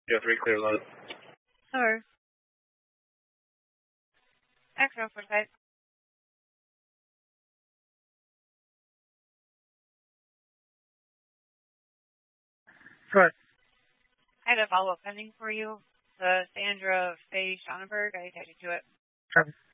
Yeah, 3 clear load. Hello. X-ray for site. Good. I had a follow-up pending for you. The Sandra Faye Schonenberg. I attached you to it. Okay.